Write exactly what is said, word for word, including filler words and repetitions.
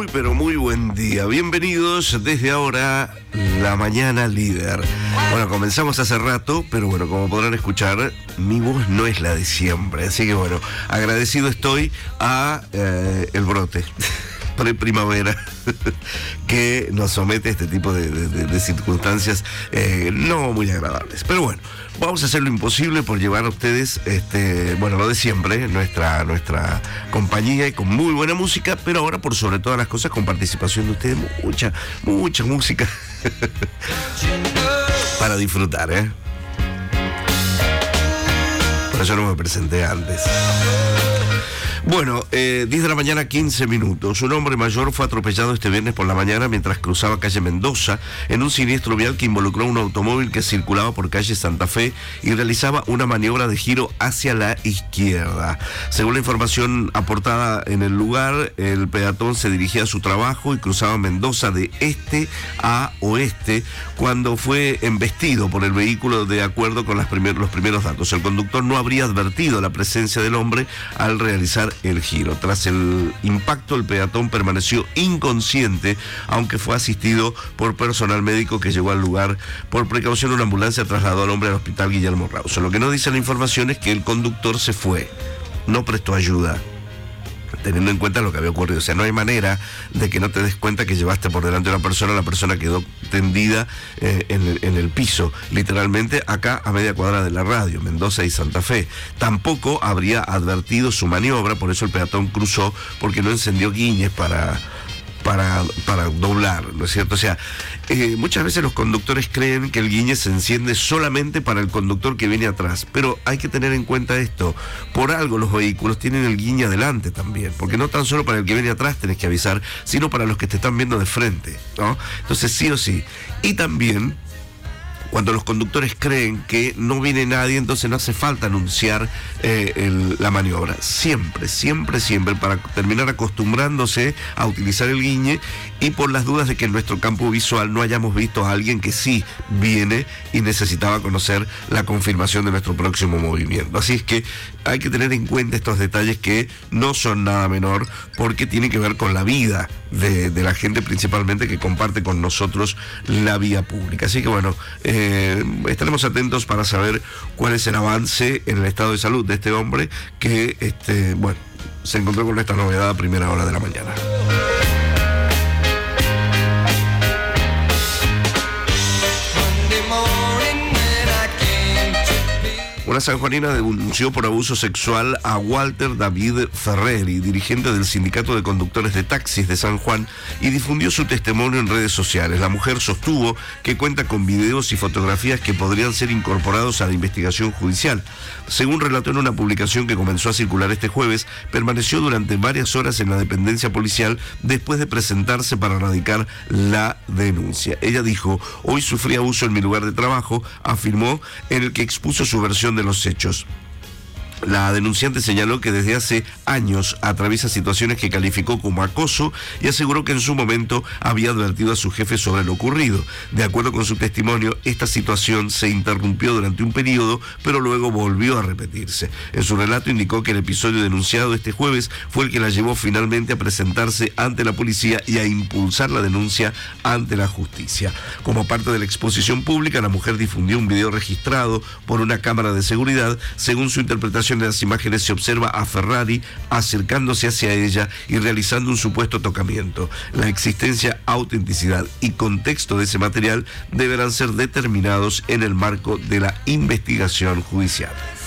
Muy, pero muy buen día. Bienvenidos desde ahora, La Mañana Líder. Bueno, comenzamos hace rato, pero bueno, como podrán escuchar, mi voz no es la de siempre. Así que bueno, agradecido estoy a eh, El Brote pre-primavera que nos somete a este tipo de, de, de circunstancias eh, no muy agradables. Pero bueno, vamos a hacer lo imposible por llevar a ustedes, este, bueno, lo de siempre, nuestra, nuestra compañía y con muy buena música, pero ahora por sobre todas las cosas con participación de ustedes, mucha, mucha música para disfrutar, ¿eh? Por eso no me presenté antes. Bueno, eh, diez de la mañana, quince minutos. Un hombre mayor fue atropellado este viernes por la mañana mientras cruzaba calle Mendoza en un siniestro vial que involucró un automóvil que circulaba por calle Santa Fe y realizaba una maniobra de giro hacia la izquierda. Según la información aportada en el lugar, el peatón se dirigía a su trabajo y cruzaba Mendoza de este a oeste cuando fue embestido por el vehículo de acuerdo con las primer, los primeros datos. El conductor no habría advertido la presencia del hombre al realizar el giro. Tras el impacto, el peatón permaneció inconsciente, aunque fue asistido por personal médico que llegó al lugar. Por precaución, una ambulancia trasladó al hombre al hospital Guillermo Rauso. Lo que no dice la información es que el conductor se fue, no prestó ayuda, teniendo en cuenta lo que había ocurrido. O sea, no hay manera de que no te des cuenta que llevaste por delante a una persona, la persona quedó tendida eh, en, el, en el piso, literalmente acá a media cuadra de la radio, Mendoza y Santa Fe. Tampoco habría advertido su maniobra, por eso el peatón cruzó, porque no encendió guiñes para... Para, para doblar, ¿no es cierto? O sea, eh, muchas veces los conductores creen que el guiñe se enciende solamente para el conductor que viene atrás, pero hay que tener en cuenta esto. Por algo los vehículos tienen el guiñe adelante también, porque no tan solo para el que viene atrás tenés que avisar, sino para los que te están viendo de frente, ¿no? Entonces sí o sí. Y también, cuando los conductores creen que no viene nadie, entonces no hace falta anunciar eh, el, la maniobra. Siempre, siempre, siempre, para terminar acostumbrándose a utilizar el guiñe y por las dudas de que en nuestro campo visual no hayamos visto a alguien que sí viene y necesitaba conocer la confirmación de nuestro próximo movimiento. Así es que hay que tener en cuenta estos detalles que no son nada menor porque tienen que ver con la vida de, de la gente principalmente que comparte con nosotros la vía pública. Así que bueno, eh, Eh, estaremos atentos para saber cuál es el avance en el estado de salud de este hombre que, este, bueno, se encontró con esta novedad a primera hora de la mañana. Una sanjuanina denunció por abuso sexual a Walter David Ferreri, dirigente del Sindicato de Conductores de Taxis de San Juan, y difundió su testimonio en redes sociales. La mujer sostuvo que cuenta con videos y fotografías que podrían ser incorporados a la investigación judicial. Según relató en una publicación que comenzó a circular este jueves, permaneció durante varias horas en la dependencia policial después de presentarse para radicar la denuncia. Ella dijo: hoy sufrí abuso en mi lugar de trabajo, afirmó, en el que expuso su versión de los hechos. La denunciante señaló que desde hace años atraviesa situaciones que calificó como acoso y aseguró que en su momento había advertido a su jefe sobre lo ocurrido. De acuerdo con su testimonio, esta situación se interrumpió durante un periodo, pero luego volvió a repetirse. En su relato indicó que el episodio denunciado este jueves fue el que la llevó finalmente a presentarse ante la policía y a impulsar la denuncia ante la justicia. Como parte de la exposición pública, la mujer difundió un video registrado por una cámara de seguridad. Según su interpretación de las imágenes, se observa a Ferrari acercándose hacia ella y realizando un supuesto tocamiento. La existencia, autenticidad y contexto de ese material deberán ser determinados en el marco de la investigación judicial.